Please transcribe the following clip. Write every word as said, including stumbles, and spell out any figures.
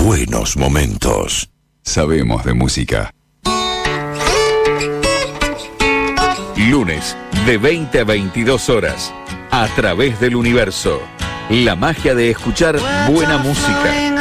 buenos momentos. Sabemos de música. Lunes, de veinte a veintidós horas, a través del universo. La magia de escuchar buena música.